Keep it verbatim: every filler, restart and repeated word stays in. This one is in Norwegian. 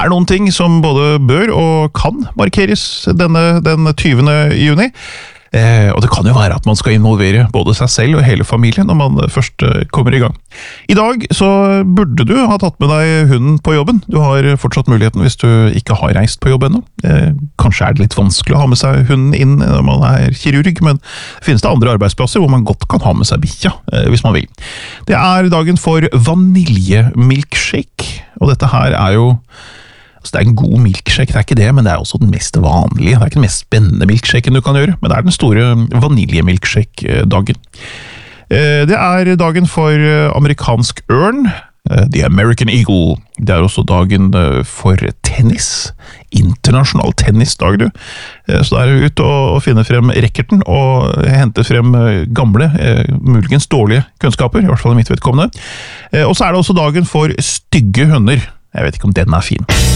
er noen ting som både bør og kan markeres denne, den tyvende juni. Eh, og det kan jo være at man skal involvere både seg selv og hele familien når man først eh, kommer i gang. I dag så burde du ha tatt med deg hunden på jobben. Du har fortsatt muligheten hvis du ikke har reist på jobb ennå. Eh, kanskje er det litt vanskelig å ha med seg hunden inn når man er kirurg, men finnes det andre arbeidsplasser hvor man godt kan ha med seg bikkja, eh, hvis man vil. Det er dagen for vaniljemilkshake, og dette her er jo Altså, det er en god milkshake, det er ikke det, men det er også den mest vanlige. Det er ikke den mest spennende milkshaken du kan gjøre, men det er den store vaniljemilkshake-dagen. Det er dagen for amerikansk ørn, The American Eagle. Det er også dagen for tennis, internasjonal tennisdag, du. Så da er det ut og finne frem racketen og hente frem gamle, muligens dårlige kunnskaper, i hvert fall i mitt vedkommende. Og så er det også dagen for stygge hunder. Jeg vet ikke om den er fin.